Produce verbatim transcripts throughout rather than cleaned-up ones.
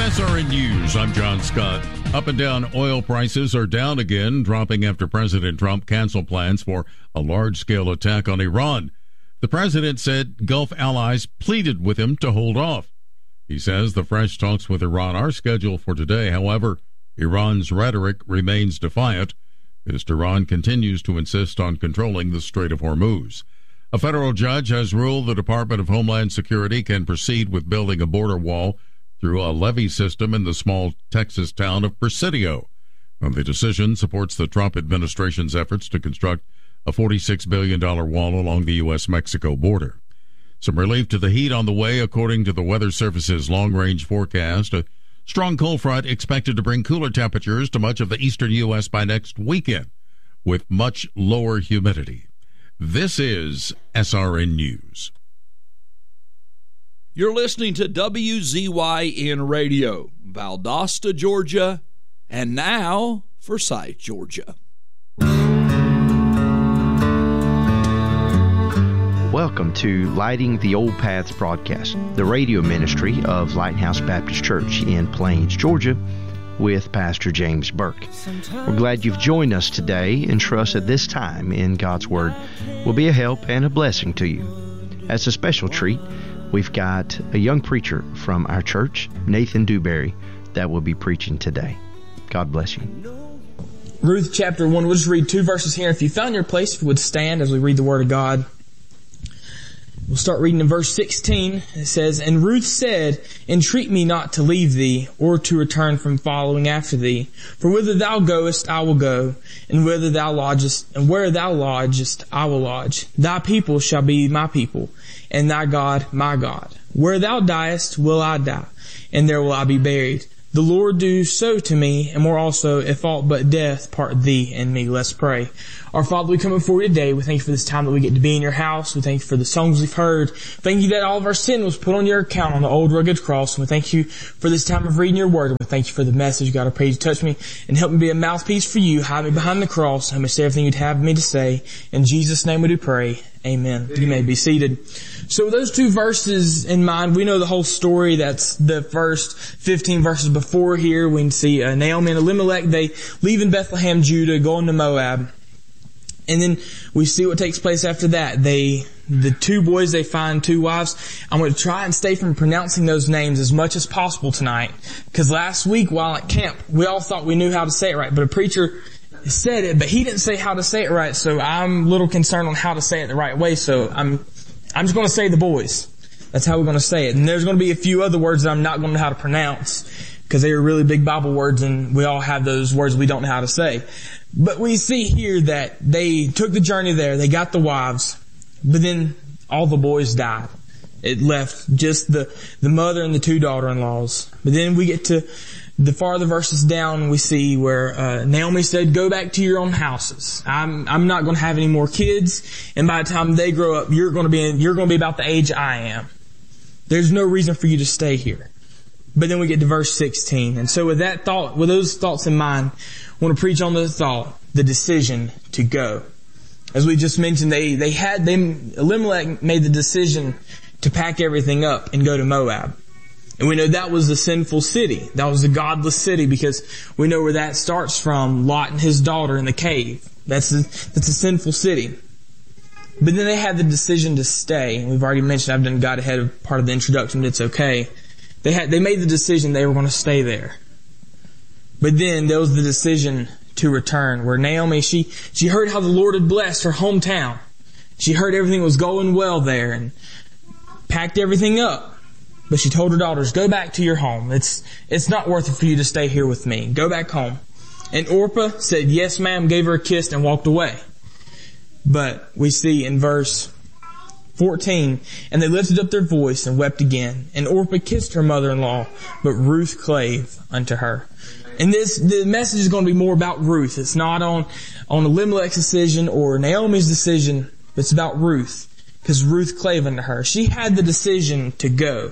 S R N News, I'm John Scott. Up and down oil prices are down again, dropping after President Trump canceled plans for a large-scale attack on Iran. The president said Gulf allies pleaded with him to hold off. He says the fresh talks with Iran are scheduled for today. However, Iran's rhetoric remains defiant as Tehran continues to insist on controlling the Strait of Hormuz. A federal judge has ruled the Department of Homeland Security can proceed with building a border wall through a levee system in the small Texas town of Presidio. And the decision supports the Trump administration's efforts to construct a forty-six billion dollars wall along the U S Mexico border. Some relief to the heat on the way, according to the Weather Service's long-range forecast. A strong cold front expected to bring cooler temperatures to much of the eastern U S by next weekend, with much lower humidity. This is S R N News. You're listening to W Z Y N Radio, Valdosta, Georgia, and now Forsyth, Georgia. Welcome to Lighting the Old Paths broadcast, the radio ministry of Lighthouse Baptist Church in Plains, Georgia, with Pastor James Burke. We're glad you've joined us today and trust that this time in God's Word will be a help and a blessing to you. As a special treat, we've got a young preacher from our church, Nathan Dewberry, that will be preaching today. God bless you. Ruth chapter one, we'll just read two verses here. If you found your place, if you would stand as we read the Word of God. We'll start reading in verse sixteen. It says, "And Ruth said, Entreat me not to leave thee, or to return from following after thee. For whither thou goest, I will go, and whither thou lodgest, and where thou lodgest, I will lodge. Thy people shall be my people, and thy God my God. Where thou diest, will I die, and there will I be buried. The Lord do so to me, and more also, if aught but death part thee and me." Let's pray. Our Father, we come before you today. We thank you for this time that we get to be in your house. We thank you for the songs we've heard. Thank you that all of our sin was put on your account on the old rugged cross. And we thank you for this time of reading your word. And we thank you for the message. God, I pray you touch me and help me be a mouthpiece for you. Hide me behind the cross. Help me say everything you'd have me to say. In Jesus' name we do pray. Amen. You may be seated. So with those two verses in mind, we know the whole story. That's the first fifteen verses before here. We can see uh, Naomi and Elimelech. They leave in Bethlehem, Judah, going to Moab. And then we see what takes place after that. They, the two boys, they find two wives. I'm going to try and stay from pronouncing those names as much as possible tonight. Because last week while at camp, we all thought we knew how to say it right. But a preacher said it, but he didn't say how to say it right. So I'm a little concerned on how to say it the right way. So I'm, I'm just going to say the boys. That's how we're going to say it. And there's going to be a few other words that I'm not going to know how to pronounce, because they are really big Bible words, and we all have those words we don't know how to say. But we see here that they took the journey there, they got the wives, but then all the boys died. It left just the, the mother and the two daughter-in-laws. But then we get to the farther verses down, we see where uh, Naomi said, "Go back to your own houses. I'm I'm not going to have any more kids, and by the time they grow up, you're going to be in, you're going to be about the age I am. There's no reason for you to stay here." But then we get to verse sixteen. And so with that thought, with those thoughts in mind, I want to preach on the thought, the decision to go. As we just mentioned, they, they had, they, Elimelech made the decision to pack everything up and go to Moab. And we know that was the sinful city. That was the godless city, because we know where that starts from, Lot and his daughter in the cave. That's a, that's a sinful city. But then they had the decision to stay. And we've already mentioned, I've done got ahead of part of the introduction, but it's okay. They had, they made the decision they were going to stay there. But then there was the decision to return, where Naomi, she, she heard how the Lord had blessed her hometown. She heard everything was going well there and packed everything up. But she told her daughters, "Go back to your home. It's, it's not worth it for you to stay here with me. Go back home." And Orpah said, "Yes, ma'am," gave her a kiss and walked away. But we see in verse fourteen, "And they lifted up their voice and wept again. And Orpah kissed her mother-in-law, but Ruth clave unto her." And this, the message is going to be more about Ruth. It's not on, on Elimelech's decision or Naomi's decision, but it's about Ruth. Because Ruth clave unto her. She had the decision to go.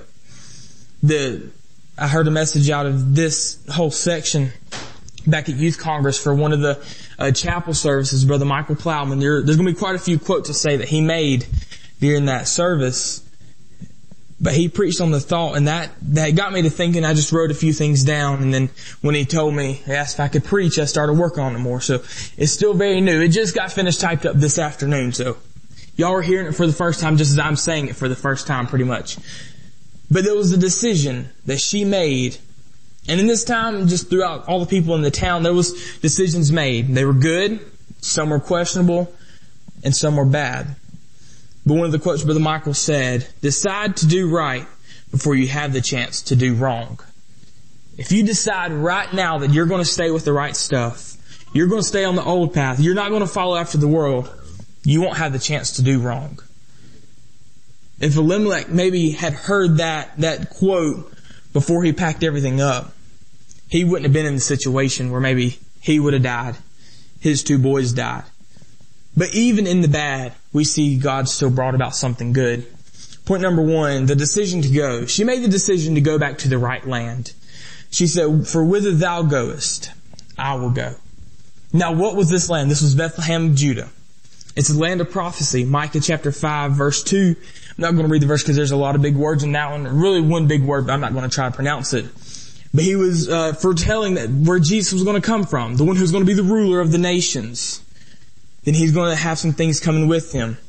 The, I heard a message out of this whole section back at Youth Congress for one of the uh, chapel services, Brother Michael Plowman. There, there's going to be quite a few quotes to say that he made during that service. But he preached on the thought, and that, that got me to thinking. I just wrote a few things down, and then when he told me, he asked if I could preach, I started working on it more. So it's still very new. It just got finished typed up this afternoon, so y'all are hearing it for the first time just as I'm saying it for the first time pretty much. But there was a decision that she made, and in this time, just throughout all the people in the town, there was decisions made. They were good, some were questionable, and some were bad. But one of the quotes Brother Michael said, decide to do right before you have the chance to do wrong. If you decide right now that you're going to stay with the right stuff, you're going to stay on the old path, you're not going to follow after the world, you won't have the chance to do wrong. If Elimelech maybe had heard that, that quote before he packed everything up, he wouldn't have been in the situation where maybe he would have died. His two boys died. But even in the bad, we see God still brought about something good. Point number one, the decision to go. She made the decision to go back to the right land. She said, for whither thou goest, I will go. Now what was this land? This was Bethlehem, Judah. It's the land of prophecy. Micah chapter five, verse two. I'm not going to read the verse because there's a lot of big words in that one. Really one big word, but I'm not going to try to pronounce it. But he was uh, foretelling that where Jesus was going to come from, the one who's going to be the ruler of the nations. Then he's going to have some things coming with him.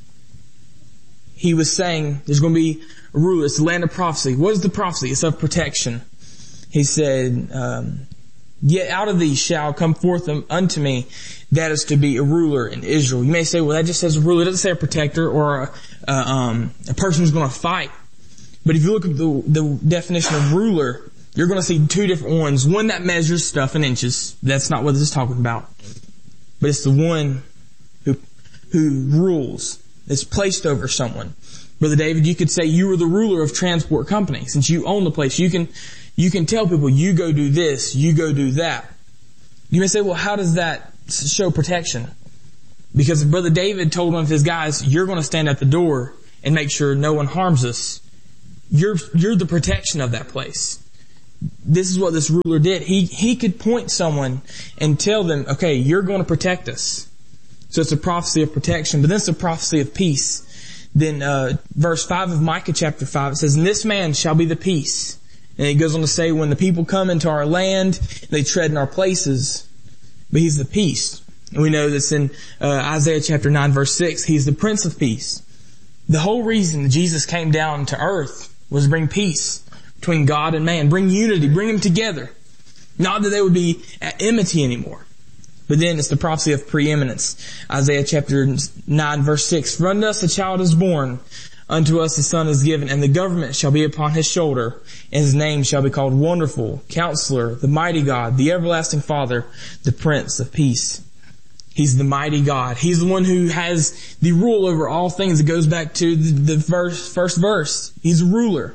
He was saying there's going to be a ruler. It's the land of prophecy. What is the prophecy? It's of protection. He said, um, yet out of these shall come forth unto me that is to be a ruler in Israel. You may say, well, that just says a ruler. It doesn't say a protector or a, a, um, a person who's going to fight. But if you look at the, the definition of ruler, you're going to see two different ones. One that measures stuff in inches. That's not what this is talking about. But it's the one who who rules. It's placed over someone. Brother David, you could say you were the ruler of transport company. Since you own the place, you can you can tell people, you go do this, you go do that. You may say, well, how does that show protection? Because if Brother David told one of his guys, you're going to stand at the door and make sure no one harms us, you're you're the protection of that place. This is what this ruler did. He he could point someone and tell them, okay, you're going to protect us. So it's a prophecy of protection, but then it's a prophecy of peace. Then uh verse five of Micah chapter five, it says, and this man shall be the peace. And it goes on to say, when the people come into our land, they tread in our places, but he's the peace. And we know this in uh, Isaiah chapter nine verse six, he's the Prince of Peace. The whole reason that Jesus came down to earth was to bring peace between God and man, bring unity, bring them together. Not that they would be at enmity anymore. But then it's the prophecy of preeminence. Isaiah chapter nine verse six, for unto us a child is born, unto us a son is given, and the government shall be upon his shoulder, and his name shall be called Wonderful, Counselor, the Mighty God, the Everlasting Father, the Prince of Peace. He's the mighty God. He's the one who has the rule over all things. It goes back to the, the first, first verse. He's a ruler.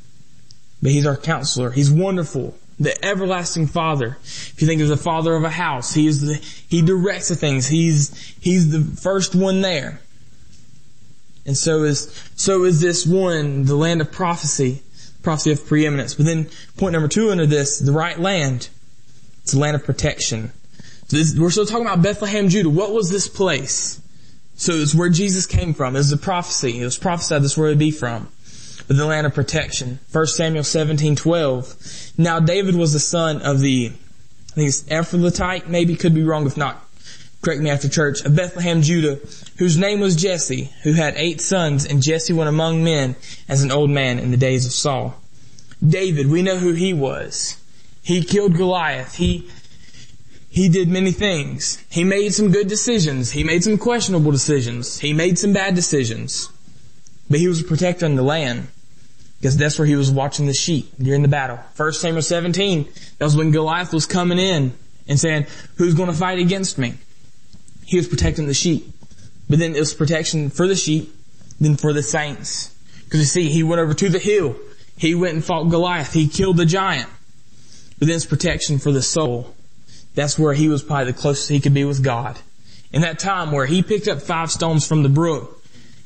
But he's our counselor. He's wonderful. The everlasting Father. If you think of the father of a house, he is the, he directs the things. He's, he's the first one there. And so is, so is this one, the land of prophecy, prophecy of preeminence. But then point number two under this, the right land. It's the land of protection. So this, we're still talking about Bethlehem, Judah. What was this place? So it's where Jesus came from. It was a prophecy. It was prophesied this is where it would be from. But the land of protection. First Samuel seventeen twelve. Now David was the son of the, I think it's Ephrathite, maybe, could be wrong if not. Correct me after church. Of Bethlehem, Judah, whose name was Jesse, who had eight sons, and Jesse went among men as an old man in the days of Saul. David, we know who he was. He killed Goliath. He He did many things. He made some good decisions. He made some questionable decisions. He made some bad decisions. But he was protecting the land. Because that's where he was watching the sheep during the battle. First Samuel seventeen, that was when Goliath was coming in and saying, who's going to fight against me? He was protecting the sheep. But then it was protection for the sheep, then for the saints. Because you see, he went over to the hill. He went and fought Goliath. He killed the giant. But then it's protection for the soul. That's where he was probably the closest he could be with God. In that time where he picked up five stones from the brook,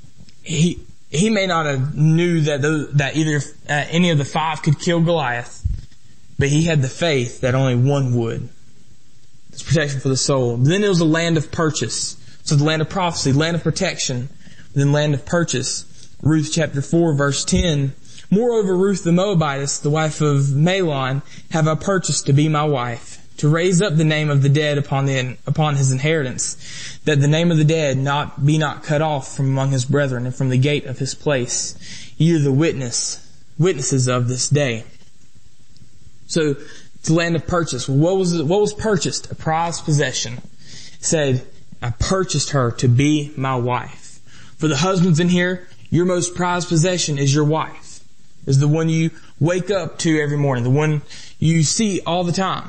he he may not have knew that those, that either uh, any of the five could kill Goliath, but he had the faith that only one would. It's protection for the soul. Then there was a land of purchase. So the land of prophecy, land of protection, then land of purchase. Ruth chapter four verse ten, moreover Ruth the Moabitess, the wife of Mahlon, have I purchased to be my wife, to raise up the name of the dead upon the upon his inheritance, that the name of the dead not be not cut off from among his brethren and from the gate of his place. Ye are the witness witnesses of this day. So it's the land of purchase. What was what was purchased? A prized possession. It said, I purchased her to be my wife. For the husbands in here, your most prized possession is your wife. Is the one you wake up to every morning, the one you see all the time.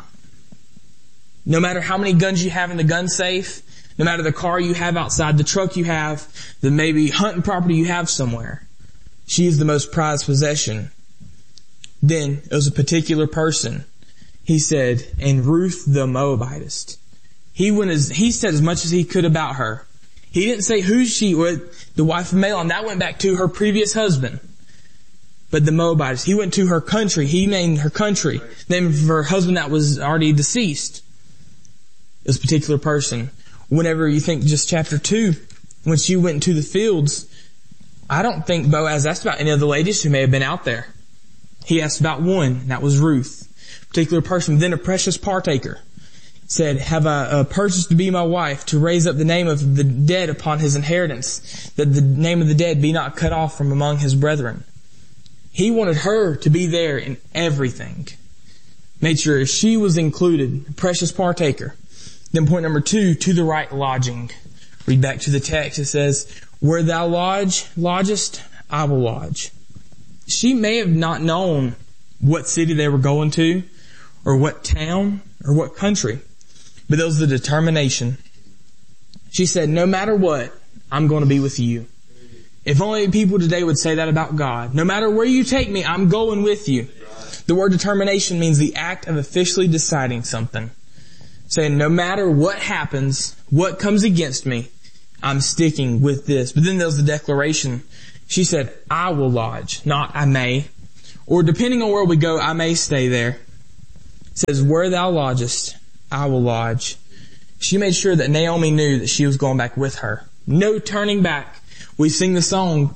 No matter how many guns you have in the gun safe, no matter the car you have outside, the truck you have, the maybe hunting property you have somewhere, she is the most prized possession. Then it was a particular person. He said, and Ruth the Moabitess. He went as, he said as much as he could about her. He didn't say who she was, the wife of Mahlon. That went back to her previous husband. But the Moabitess, he went to her country. He named her country. Named her husband that was already deceased. This particular person. Whenever you think just chapter two, when she went into the fields, I don't think Boaz asked about any of the ladies who may have been out there. He asked about one, and that was Ruth. Particular person. Then a precious partaker said, have I uh, purchased to be my wife, to raise up the name of the dead upon his inheritance, that the name of the dead be not cut off from among his brethren. He wanted her to be there in everything. Made sure she was included, precious partaker. Then point number two, to the right lodging. Read back to the text. It says, where thou lodge, lodgest, I will lodge. She may have not known what city they were going to, or what town, or what country. But that was the determination. She said, no matter what, I'm going to be with you. If only people today would say that about God. No matter where you take me, I'm going with you. The word determination means the act of officially deciding something. Saying, no matter what happens, what comes against me, I'm sticking with this. But then there was the declaration. She said, I will lodge, not I may. Or depending on where we go, I may stay there. It says, where thou lodgest, I will lodge. She made sure that Naomi knew that she was going back with her. No turning back. We sing the song,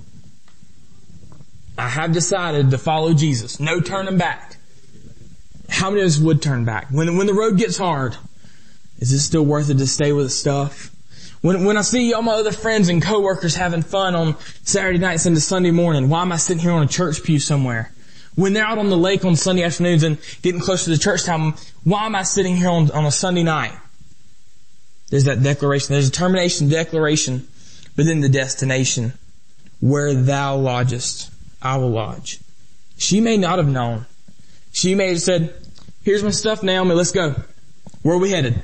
I have decided to follow Jesus. No turning back. How many of us would turn back? When, when the road gets hard, is it still worth it to stay with the stuff? When, when I see all my other friends and coworkers having fun on Saturday nights into Sunday morning, why am I sitting here on a church pew somewhere? When they're out on the lake on Sunday afternoons and getting close to the church time, why am I sitting here on, on a Sunday night? There's that declaration. There's a determination, declaration, but then the destination. Where thou lodgest, I will lodge. She may not have known. She may have said, here's my stuff, Naomi, let's go. Where are we headed?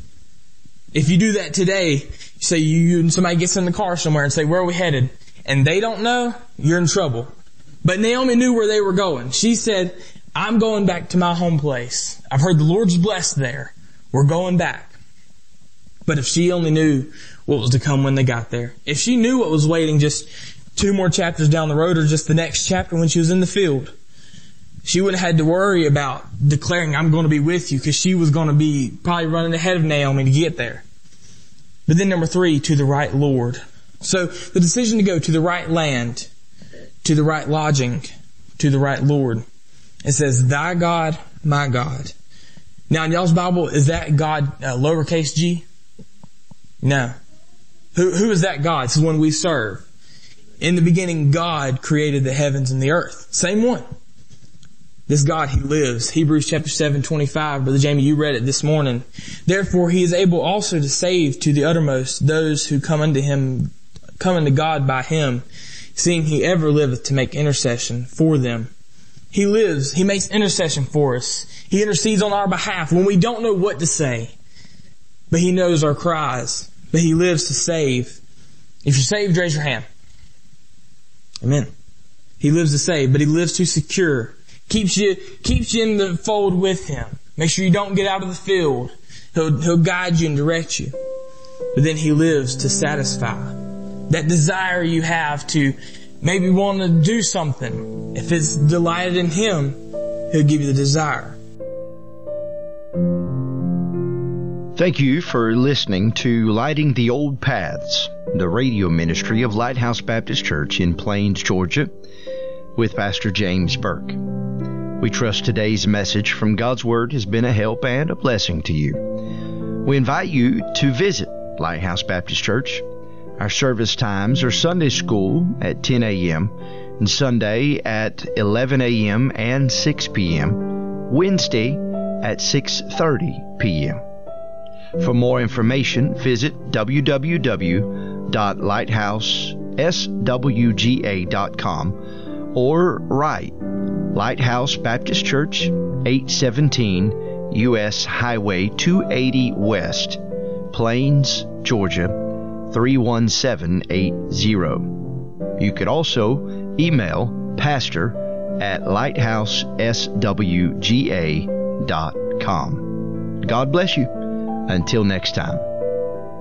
If you do that today, say you, you and somebody gets in the car somewhere and say, where are we headed? And they don't know, you're in trouble. But Naomi knew where they were going. She said, I'm going back to my home place. I've heard the Lord's blessed there. We're going back. But if she only knew what was to come when they got there, if she knew what was waiting just two more chapters down the road or just the next chapter when she was in the field, she wouldn't have had to worry about declaring, I'm going to be with you, because she was going to be probably running ahead of Naomi to get there. But then number three, to the right Lord. So the decision to go to the right land, to the right lodging, to the right Lord. It says, thy God, my God. Now in y'all's Bible, is that God uh, lowercase g? No. Who, who is that God? It's the one we serve. In the beginning, God created the heavens and the earth. Same one. This God, He lives. Hebrews chapter seven, twenty-five. Brother Jamie, you read it this morning. Therefore, He is able also to save to the uttermost those who come unto Him, come unto God by Him, seeing He ever liveth to make intercession for them. He lives. He makes intercession for us. He intercedes on our behalf when we don't know what to say. But He knows our cries. But He lives to save. If you're saved, raise your hand. Amen. He lives to save, but He lives to secure. Keeps you, keeps you in the fold with Him. Make sure you don't get out of the field. He'll, He'll guide you and direct you. But then He lives to satisfy. That desire you have to maybe want to do something. If it's delighted in Him, He'll give you the desire. Thank you for listening to Lighting the Old Paths, the radio ministry of Lighthouse Baptist Church in Plains, Georgia, with Pastor James Burke. We trust today's message from God's Word has been a help and a blessing to you. We invite you to visit Lighthouse Baptist Church. Our service times are Sunday school at ten a.m. and Sunday at eleven a.m. and six p.m., Wednesday at six thirty p.m. For more information, visit w w w dot lighthouse s w g a dot com or write Lighthouse Baptist Church, eight seventeen U S Highway two eighty West, Plains, Georgia, three one seven eight zero. You could also email pastor at lighthouse s w g a dot com. God bless you. Until next time.